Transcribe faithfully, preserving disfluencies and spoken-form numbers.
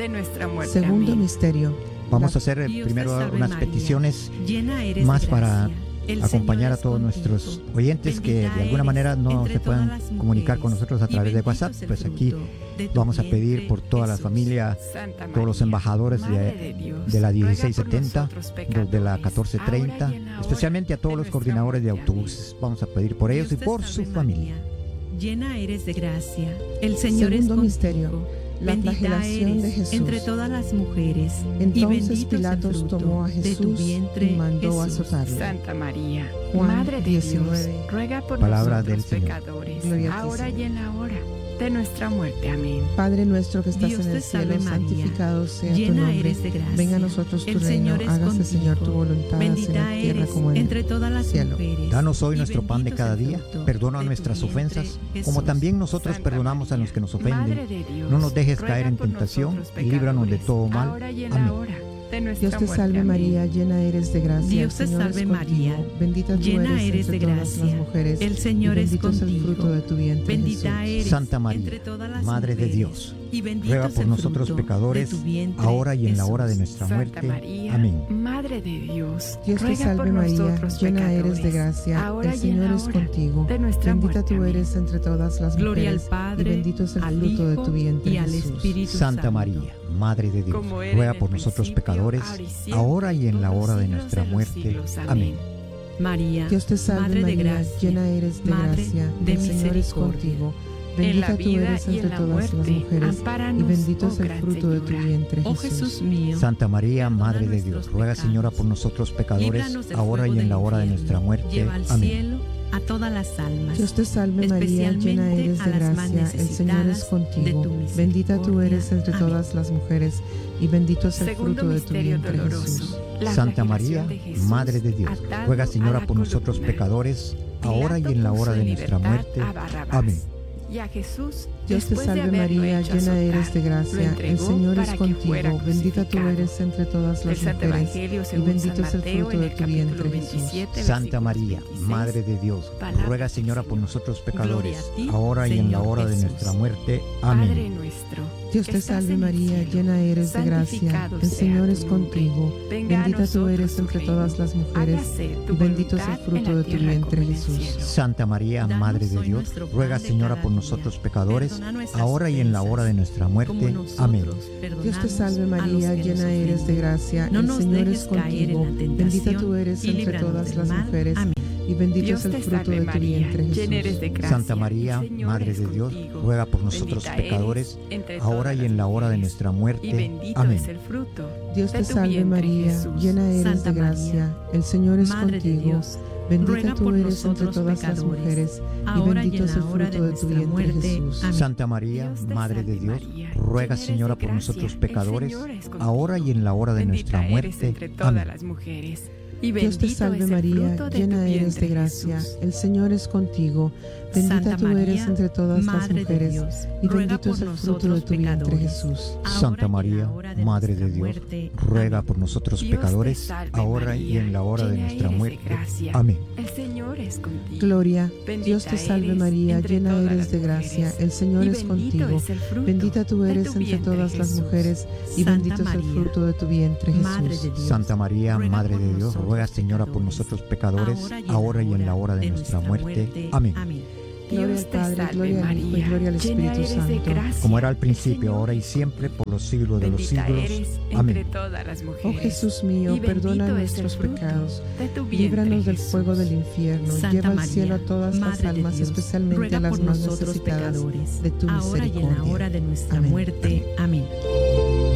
de nuestra muerte. Segundo Amén. misterio. Vamos La- a hacer eh, Dios te primero salve, unas María, peticiones llena eres más de para gracia. El acompañar a Señor es todos contigo. nuestros oyentes que de Bendita alguna manera eres no entre se puedan todas las comunicar con mujeres, nosotros a y través de bendito WhatsApp. es el Pues aquí fruto de tu vamos a pedir vientre, por toda la Jesús. familia, Santa todos los María, embajadores Madre de, de Dios, de la ruega dieciséis por setenta, nosotros, los de la pecadores, catorce treinta, ahora y en la hora especialmente a todos de los nuestra coordinadores de muerte. Amén. autobuses. Vamos a pedir por ellos y Dios te por salve, su familia. María, llena eres de gracia, el Señor es Segundo contigo. misterio. La Bendita flagelación eres de Jesús. entre todas las mujeres, y Entonces bendito es el Pilatos fruto tomó a de tu Jesús vientre, y mandó Jesús. azotarlo. Santa María, Juan Madre de diecinueve. Dios, ruega por Palabra nosotros del Señor. pecadores, Gloria a ti, ahora Señor. y en la hora de nuestra muerte. Amén. Padre nuestro que estás Dios en te el cielo, salve, María, santificado sea tu llena nombre. eres de gracia. Venga a nosotros tu El reino, Señor es hágase contigo. Señor tu voluntad, así en Bendita la tierra eres como en entre el todas las cielo. mujeres. Danos hoy y nuestro pan de bendito cada es el día. fruto Perdona de tu nuestras vientre, ofensas, Jesús. como también nosotros Santa perdonamos a los que nos Madre ofenden. de Dios, No nos dejes ruega caer en por tentación nosotros, y líbranos de pecadores, todo mal. ahora y en Amén. la hora de nuestra Dios te muerte. salve Amén. María, llena eres de gracia. Dios te el Señor salve, es María, contigo. Bendita tú llena eres eres de entre todas gracia. las mujeres. El Señor y es bendito es el contigo. fruto de tu vientre, Bendita Jesús. eres Santa María, entre todas las Madre de mujeres, Dios, y bendito ruega es por el nosotros fruto pecadores, de tu vientre, ahora y en la hora de Jesús. nuestra Santa muerte. María, Amén. Madre de Dios, Dios te ruega salve por María, nosotros, llena eres de pecadores, gracia. ahora El y en Señor la es hora contigo. de nuestra Bendita muerte. tú Amén. eres entre todas las Gloria al mujeres. Padre, y bendito es el al fruto de Hijo tu vientre, y al Jesús. Espíritu Santa Santo. María, Madre de Dios, Como era ruega en el por nosotros principio, pecadores, ahora y siempre, ahora y en por la los hora de siglos nuestra de los muerte. siglos. Amén. María, Dios te salve Madre de María, gracia, llena eres de Madre gracia. de El Señor es misericordia. contigo. en la Bendita tú vida eres y en entre la todas las muerte, mujeres. Y ampáranos, bendito oh es el gran fruto de tu Señora. vientre, Oh Jesús. Jesús mío, Santa María, perdona Madre de nuestros Dios, ruega Señora por pecados, nosotros pecadores, líbranos del ahora fuego y en del la hora de infierno, nuestra muerte. lleva al Amén. cielo a todas las almas, Dios te salve María, llena especialmente eres a de las más gracia. El Señor es necesitadas contigo. de tu Bendita tú misericordia. eres entre Amén. todas las mujeres. Y bendito es el Segundo fruto de tu misterio vientre, doloroso, Jesús. la Santa María, flagelación de Jesús, Madre de Dios, atado ruega a Señora la por nosotros columna. pecadores, ahora y Pilato en la puso hora de en nuestra libertad muerte. a Barrabás. Amén. Y a Jesús, Dios te después de salve haberlo María, hecho llena azotar, eres de lo gracia. El entregó Señor es para que fuera contigo. Bendita tú crucificado. eres entre todas El las Santo mujeres. Evangelio Y según bendito San es el Mateo fruto en de el tu capítulo vientre, Jesús. veintisiete, Santa versículos María, veintiséis. Madre de Dios, Palabra ruega del Señora por Señor. nosotros pecadores, Gloria a ti, ahora y en la Señor hora de Jesús. nuestra muerte. Padre Amén. nuestro, Dios que te estás salve en el María, cielo, llena eres de gracia. santificado El sea Señor tu es nombre. contigo. Venga a Bendita tú nosotros eres tu entre reino. todas las mujeres. Hágase tu Y bendito es el voluntad en fruto la de tu tierra vientre, como en el Jesús. cielo. Santa María, Danos Madre de hoy Dios, nuestro pan ruega de Señora cada por día. nosotros pecadores, Perdona nuestras ahora y en la hora de nuestra como muerte. nosotros Amén. perdonamos Dios te salve a los María, que nos llena eres de ofenden. gracia. No El nos Señor dejes es caer en contigo. la tentación Bendita tú eres y entre líbranos todas del las mal. mujeres. Amén. Y bendito Dios es el te fruto salve de tu María, vientre, llena eres Jesús. de gracia. Santa María, el Señor Madre es de Dios, contigo. ruega por nosotros Bendita pecadores, eres entre ahora y todas en la las hora de mujeres, nuestra muerte. y bendito Amén. es el fruto Dios de te tu salve vientre, María, Jesús. llena eres Santa de María, gracia. El Señor es Madre de contigo. Dios, Bendita ruega tú por eres entre nosotros todas las pecadores, mujeres. Y ahora y bendito en es el la hora de fruto de tu nuestra vientre, muerte. Jesús. Amén. Santa María, Dios te Madre de salve, Dios, María, ruega llena eres Señora de por nosotros gracia. El pecadores, Señor es contigo. ahora y en la hora de Bendita nuestra eres muerte. entre todas Amén. las mujeres. Y Dios te bendito salve es el María, fruto de llena tu eres de vientre, gracia. Jesús. El Señor es contigo. Bendita Santa tú María, eres entre todas las Madre de mujeres. Dios, Y ruega bendito por es el fruto de nosotros tu vientre, pecadores, Jesús. ahora Santa y en la María, hora de Madre de nuestra Dios, muerte. ruega Amén. por nosotros Dios te pecadores, salve, ahora y María, en la hora de llena nuestra eres de muerte. gracia. Amén. El Señor es contigo. Gloria, Bendita Dios te salve eres María, entre llena todas eres las de gracia. mujeres, El Señor y es bendito contigo. es el fruto Bendita tú de eres tu entre vientre, todas las Jesús. mujeres. Y Santa bendito es el María, fruto de tu vientre, Madre de Jesús. Dios, Santa María, ruega Madre por de Dios, nosotros ruega Señora por pecadores, nosotros pecadores, ahora ahora y en la hora de nuestra muerte. Amén. Gloria al Dios te Padre, salve, gloria al Hijo y María, gloria al llena Espíritu eres de Santo. gracia. Como era al El principio, Señor ahora y siempre, por los siglos de los bendita siglos. eres entre Amén. todas las Oh mujeres. Jesús mío, y perdona bendito es el nuestros fruto pecados. de tu vientre, Líbranos del Jesús. fuego del infierno. Santa Lleva al María, cielo a todas las Madre de almas, Dios, especialmente a ruega las por más nosotros necesitadas pecadores, de tu ahora y en la misericordia. hora de nuestra Amén. muerte. Amén.